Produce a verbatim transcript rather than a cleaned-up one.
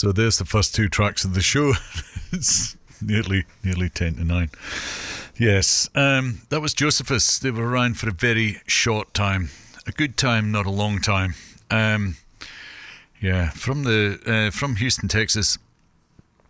So there's the first two tracks of the show. It's nearly nearly ten to nine. Yes, um, that was Josephus. They were around for a very short time. A good time, not a long time. Um, yeah, from the uh, from Houston, Texas.